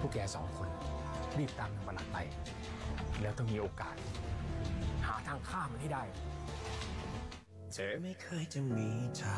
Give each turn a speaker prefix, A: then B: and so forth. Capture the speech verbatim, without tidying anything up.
A: พวกแกสองคนรีบตามนางประหลัดไปแล้วต้องมีโอกาสหาทางฆ่ามันให้ได้
B: เธอไม่เคยจะมีทาง